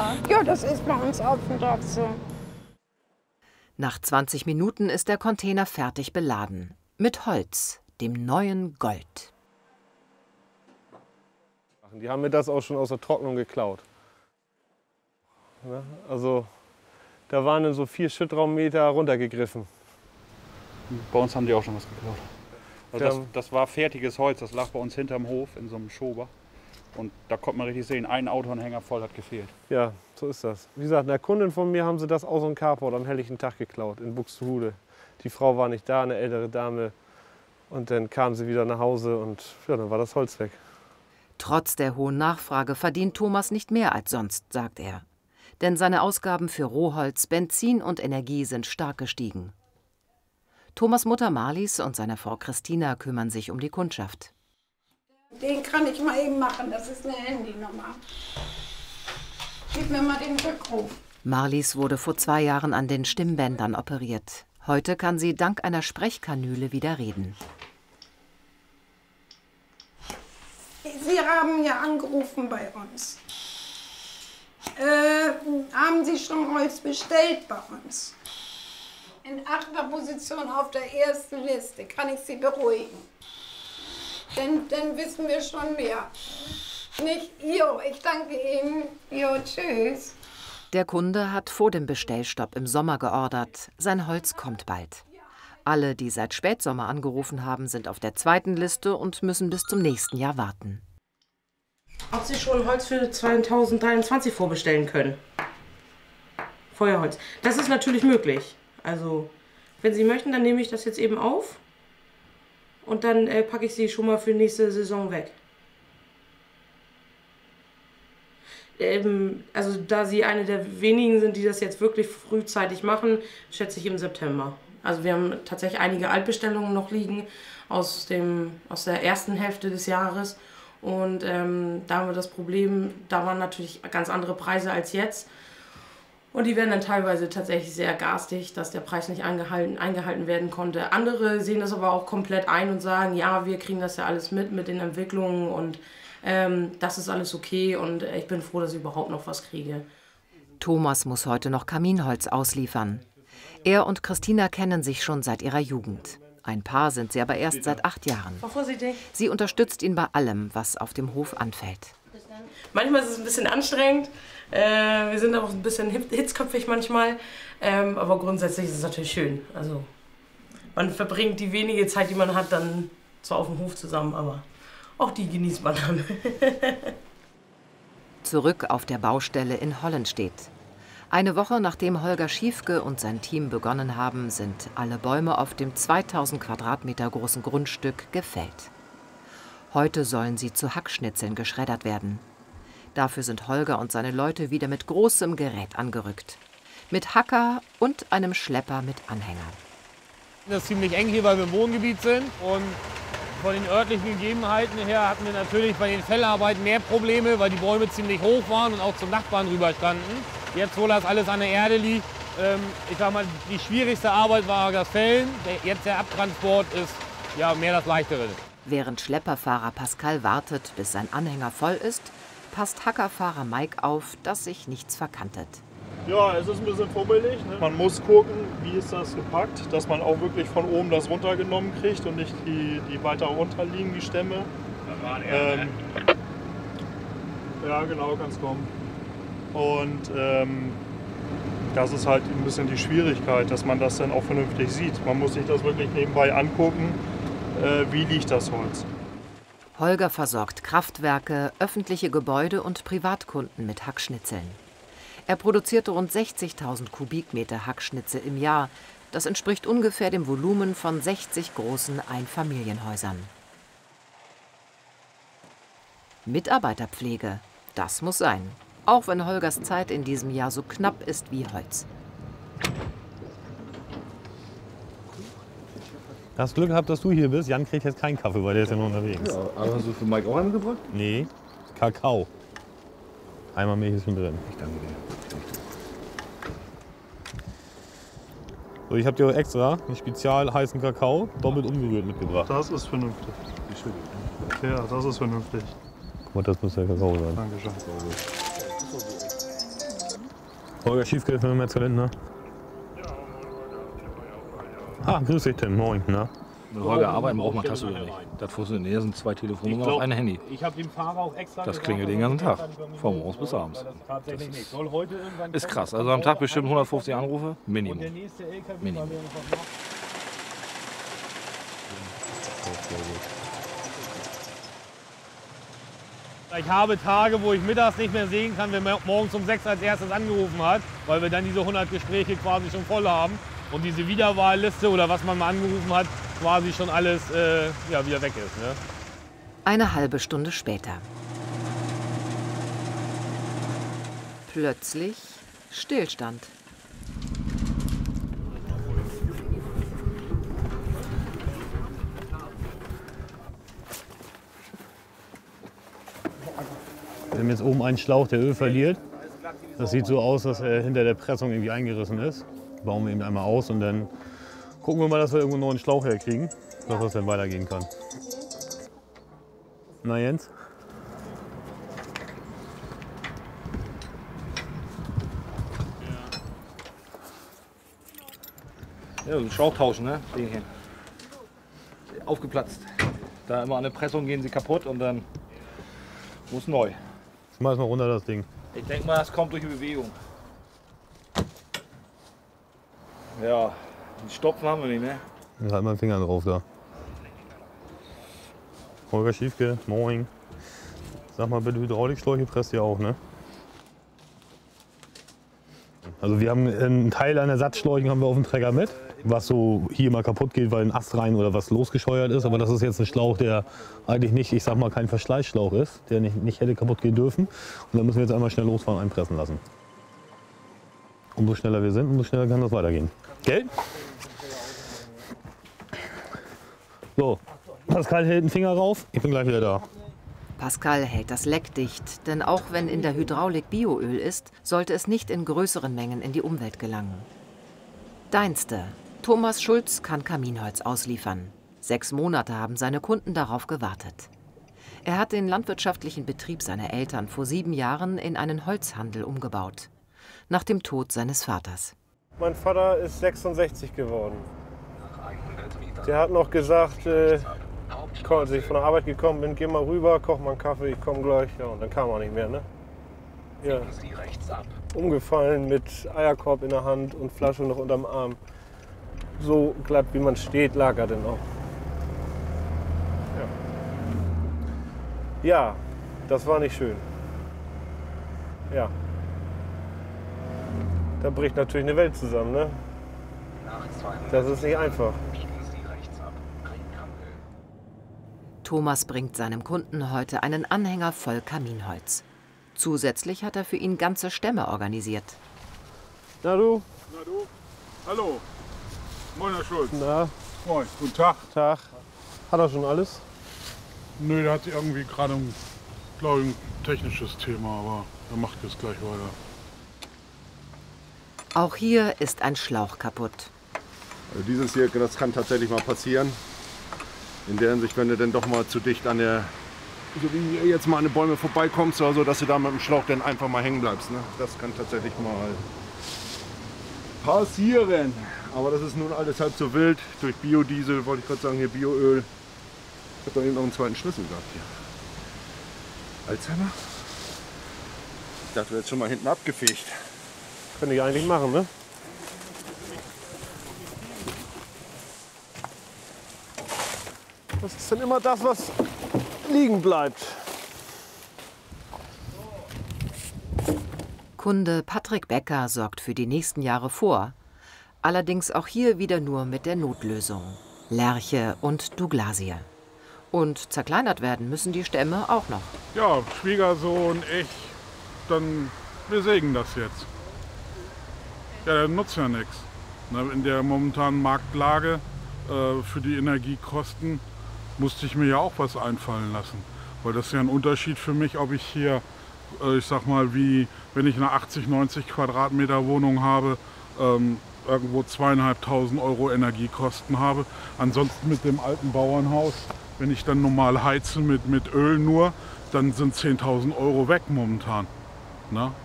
Ja, das ist bei uns auf dem Dorf so. Nach 20 Minuten ist der Container fertig beladen. Mit Holz, dem neuen Gold. Die haben mir das auch schon aus der Trocknung geklaut. Also da waren dann so 4 Schüttraummeter runtergegriffen. Bei uns haben die auch schon was geklaut. Also das war fertiges Holz, das lag bei uns hinterm Hof in so einem Schober. Und da konnte man richtig sehen, ein Autoanhänger voll hat gefehlt. Ja, so ist das. Wie gesagt, einer Kundin von mir haben sie das aus dem Carport am helllichten Tag geklaut in Buxtehude. Die Frau war nicht da, eine ältere Dame. Und dann kam sie wieder nach Hause und ja, dann war das Holz weg. Trotz der hohen Nachfrage verdient Thomas nicht mehr als sonst, sagt er. Denn seine Ausgaben für Rohholz, Benzin und Energie sind stark gestiegen. Thomas' Mutter Marlies und seine Frau Christina kümmern sich um die Kundschaft. Den kann ich mal eben machen, das ist eine Handynummer. Gib mir mal den Rückruf. Marlies wurde vor 2 Jahren an den Stimmbändern operiert. Heute kann sie dank einer Sprechkanüle wieder reden. Sie haben ja angerufen bei uns. Haben Sie schon Holz bestellt bei uns? In 8. Position auf der ersten Liste, kann ich Sie beruhigen. Dann wissen wir schon mehr. Nicht, jo, ich danke Ihnen. Jo, tschüss. Der Kunde hat vor dem Bestellstopp im Sommer geordert. Sein Holz kommt bald. Alle, die seit Spätsommer angerufen haben, sind auf der 2. Liste und müssen bis zum nächsten Jahr warten. Ob Sie schon Holz für 2023 vorbestellen können? Feuerholz. Das ist natürlich möglich. Also, wenn Sie möchten, dann nehme ich das jetzt eben auf. Und dann packe ich sie schon mal für nächste Saison weg. Also da sie eine der wenigen sind, die das jetzt wirklich frühzeitig machen, schätze ich im September. Also wir haben tatsächlich einige Altbestellungen noch liegen aus der ersten Hälfte des Jahres. Und da haben wir das Problem, da waren natürlich ganz andere Preise als jetzt. Und die werden dann teilweise tatsächlich sehr garstig, dass der Preis nicht eingehalten werden konnte. Andere sehen das aber auch komplett ein und sagen, ja, wir kriegen das ja alles mit den Entwicklungen und das ist alles okay und ich bin froh, dass ich überhaupt noch was kriege. Thomas muss heute noch Kaminholz ausliefern. Er und Christina kennen sich schon seit ihrer Jugend. Ein Paar sind sie aber erst seit 8 Jahren. Vorsichtig. Sie unterstützt ihn bei allem, was auf dem Hof anfällt. Manchmal ist es ein bisschen anstrengend. Wir sind auch ein bisschen hitzköpfig manchmal. Aber grundsätzlich ist es natürlich schön. Also man verbringt die wenige Zeit, die man hat, dann zwar auf dem Hof zusammen, aber auch die genießt man dann. Zurück auf der Baustelle in Hollenstedt. Eine Woche nachdem Holger Schiefke und sein Team begonnen haben, sind alle Bäume auf dem 2000 Quadratmeter großen Grundstück gefällt. Heute sollen sie zu Hackschnitzeln geschreddert werden. Dafür sind Holger und seine Leute wieder mit großem Gerät angerückt. Mit Hacker und einem Schlepper mit Anhängern. Das ist ziemlich eng hier, weil wir im Wohngebiet sind. Und von den örtlichen Gegebenheiten her hatten wir natürlich bei den Fellarbeiten mehr Probleme, weil die Bäume ziemlich hoch waren und auch zum Nachbarn rüber standen. Jetzt, wo das alles an der Erde liegt, ich sag mal, die schwierigste Arbeit war das Fällen. Jetzt der Abtransport ist ja mehr das Leichtere. Während Schlepperfahrer Pascal wartet, bis sein Anhänger voll ist, passt Hackerfahrer Mike auf, dass sich nichts verkantet. Ja, es ist ein bisschen fummelig. Ne? Man muss gucken, wie ist das gepackt, dass man auch wirklich von oben das runtergenommen kriegt und nicht die weiter runter liegen, die Stämme. Ja, genau, kann's kommen. Und das ist halt ein bisschen die Schwierigkeit, dass man das dann auch vernünftig sieht. Man muss sich das wirklich nebenbei angucken, wie liegt das Holz. Holger versorgt Kraftwerke, öffentliche Gebäude und Privatkunden mit Hackschnitzeln. Er produzierte rund 60.000 Kubikmeter Hackschnitzel im Jahr. Das entspricht ungefähr dem Volumen von 60 großen Einfamilienhäusern. Mitarbeiterpflege, das muss sein. Auch wenn Holgers Zeit in diesem Jahr so knapp ist wie Holz. Hast Glück gehabt, dass du hier bist. Jan kriegt jetzt keinen Kaffee, weil der ist ja noch unterwegs. Ja, aber hast du für Mike auch einen gebracht? Nee, Kakao. Einmal Milch ist schon drin. Ich danke dir. So, ich habe dir extra einen spezial heißen Kakao, doppelt umgerührt, mitgebracht. Das ist vernünftig. Ja, das ist vernünftig. Guck mal, das muss der Kakao sein. Dankeschön. Holger Schiefke von Metzger Lindner. Ah, grüß dich Tim, moin. Na? Mit Holger arbeiten braucht man Tastatur nicht. Das funktioniert. Hier sind 2 Telefonnummern auf einem Handy. Ich habe dem Fahrer auch extra Das klingelt den ganzen Tag. Von morgens bis abends. Ist krass. Also am Tag bestimmt 150 Anrufe. Minimum. Minimum. Ich habe Tage, wo ich mittags nicht mehr sehen kann, wer morgens um 6 als erstes angerufen hat, weil wir dann diese 100 Gespräche quasi schon voll haben und diese Wiederwahlliste oder was man mal angerufen hat, quasi schon alles ja, wieder weg ist. Ne? Eine halbe Stunde später. Plötzlich Stillstand. Wir haben jetzt oben einen Schlauch, der Öl verliert. Das sieht so aus, dass er hinter der Pressung irgendwie eingerissen ist. Bauen wir ihn einmal aus und dann gucken wir mal, dass wir irgendwo noch einen Schlauch herkriegen, dass das dann weitergehen kann. Na Jens? Ja, so Schlauch tauschen, ne? Den hier. Aufgeplatzt. Da immer an der Pressung gehen sie kaputt und dann muss neu. Schmeiß mal runter das Ding. Ich denke mal, das kommt durch die Bewegung. Ja, die Stopfen haben wir nicht, ne? Ich halt mal den Finger drauf da. Holger Schiefke, moin. Sag mal bitte, Hydraulikschläuche presst ihr auch, ne? Also wir haben einen Teil an Ersatzschläuchen haben wir auf dem Träger mit, was so hier mal kaputt geht, weil ein Ast rein oder was losgescheuert ist. Aber das ist jetzt ein Schlauch, der eigentlich nicht, ich sag mal, kein Verschleißschlauch ist, der nicht hätte kaputt gehen dürfen. Und dann müssen wir jetzt einmal schnell losfahren, einpressen lassen. Umso schneller wir sind, umso schneller kann das weitergehen. Gell? So, Pascal hält den Finger rauf, ich bin gleich wieder da. Pascal hält das Leck dicht, denn auch wenn in der Hydraulik Bioöl ist, sollte es nicht in größeren Mengen in die Umwelt gelangen. Deinste. Thomas Schulz kann Kaminholz ausliefern. 6 Monate haben seine Kunden darauf gewartet. Er hat den landwirtschaftlichen Betrieb seiner Eltern vor 7 Jahren in einen Holzhandel umgebaut. Nach dem Tod seines Vaters. Mein Vater ist 66 geworden. Der hat noch gesagt, als ich von der Arbeit gekommen bin, geh mal rüber, koch mal einen Kaffee, ich komme gleich. Ja, und dann kam er nicht mehr, ne? Ja. Umgefallen mit Eierkorb in der Hand und Flasche noch unterm Arm. So glatt wie man steht, lag er denn auch. Ja. Ja, das war nicht schön. Ja. Da bricht natürlich eine Welt zusammen, ne? Das ist nicht einfach. Thomas bringt seinem Kunden heute einen Anhänger voll Kaminholz. Zusätzlich hat er für ihn ganze Stämme organisiert. Na du? Na du? Hallo. Moin, Herr Schulz. Na? Moin. Guten Tag. Tag. Hat er schon alles? Nö, der hat irgendwie gerade, glaube ich, ein technisches Thema, aber er macht jetzt gleich weiter. Auch hier ist ein Schlauch kaputt. Also dieses hier, das kann tatsächlich mal passieren. In der Hinsicht, wenn du dann doch mal zu dicht an der, so wie jetzt mal an den Bäumen vorbeikommst oder so, dass du da mit dem Schlauch dann einfach mal hängen bleibst. Ne? Das kann tatsächlich mal passieren. Aber das ist nun alles halb so wild. Durch Biodiesel, wollte ich gerade sagen, hier Bioöl. Ich habe da eben noch einen zweiten Schlüssel gehabt hier. Alzheimer? Ich dachte, du hättest schon mal hinten abgefegt. Könnte ich eigentlich machen, ne? Das ist dann immer das, was liegen bleibt. Kunde Patrick Becker sorgt für die nächsten Jahre vor. Allerdings auch hier wieder nur mit der Notlösung. Lärche und Douglasie. Und zerkleinert werden müssen die Stämme auch noch. Ja, Schwiegersohn, ich, dann wir sägen das jetzt. Ja, der nutzt ja nichts. In der momentanen Marktlage für die Energiekosten musste ich mir ja auch was einfallen lassen. Weil das ist ja ein Unterschied für mich, ob ich hier, ich sag mal, wie wenn ich eine 80, 90 Quadratmeter Wohnung habe, irgendwo 2.500 € Energiekosten habe. Ansonsten mit dem alten Bauernhaus, wenn ich dann normal heize mit Öl nur, dann sind 10.000 € weg momentan. Na?